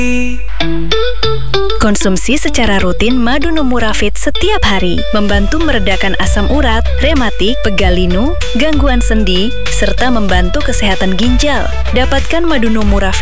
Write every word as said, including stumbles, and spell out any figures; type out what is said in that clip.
Konsumsi secara rutin madu Numurafit setiap hari membantu meredakan asam urat, rematik, pegal linu, gangguan sendi, serta membantu kesehatan ginjal. Dapatkan madu Numurafit